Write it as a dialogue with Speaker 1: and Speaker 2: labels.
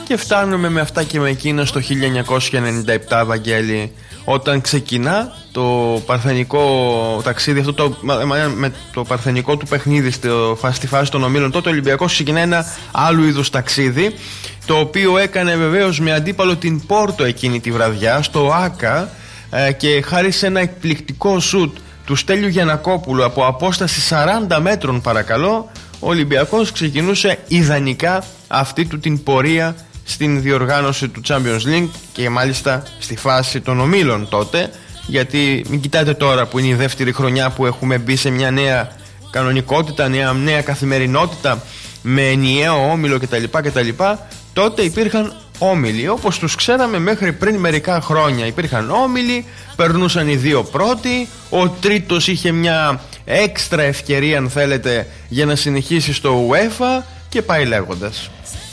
Speaker 1: Και φτάνουμε με αυτά και με εκείνα στο 1997, Βαγγέλη, όταν ξεκινά το παρθενικό ταξίδι, με το παρθενικό του παιχνίδι στη φάση των ομίλων. Τότε ο Ολυμπιακός ξεκινά ένα άλλου είδους ταξίδι, το οποίο έκανε βεβαίως με αντίπαλο την Πόρτο εκείνη τη βραδιά στο ΆΚΑ, και χάρη σε ένα εκπληκτικό σουτ του Στέλιου Γιαννακόπουλου από απόσταση 40 μέτρων, παρακαλώ, ο Ολυμπιακός ξεκινούσε ιδανικά αυτή του την πορεία στην διοργάνωση του Champions League, και μάλιστα στη φάση των ομίλων τότε, γιατί μην κοιτάτε τώρα που είναι η δεύτερη χρονιά που έχουμε μπει σε μια νέα κανονικότητα, νέα καθημερινότητα με ενιαίο όμιλο κτλ. Τότε υπήρχαν όμιλοι όπως τους ξέραμε μέχρι πριν μερικά χρόνια. Υπήρχαν όμιλοι, περνούσαν οι δύο πρώτοι, ο τρίτος είχε μια έξτρα ευκαιρία, αν θέλετε, για να συνεχίσει στο UEFA, και πάει λέγοντας.